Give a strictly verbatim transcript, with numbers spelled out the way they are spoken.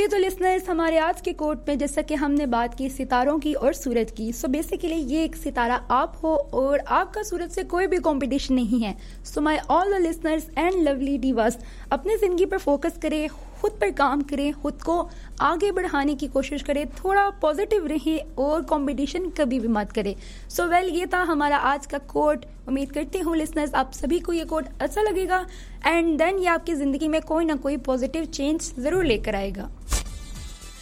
जी तो लिसनर्स, हमारे आज के कोट में जैसा कि हमने बात की सितारों की और सूरज की, सो बेसिकली ये एक सितारा आप हो और आपका सूरज से कोई भी कंपटीशन नहीं है। So my all the listeners and lovely Divas, अपनी जिंदगी पर फोकस करें, खुद पर काम करें, खुद को आगे बढ़ाने की कोशिश करें, थोड़ा पॉजिटिव रहें और कंपटीशन कभी भी मत करें। सो वेल, ये था हमारा आज का कोट। उम्मीद करती हूँ लिसनर्स आप सभी को ये कोट अच्छा लगेगा एंड देन ये आपकी जिंदगी में कोई ना कोई पॉजिटिव चेंज जरूर लेकर आएगा।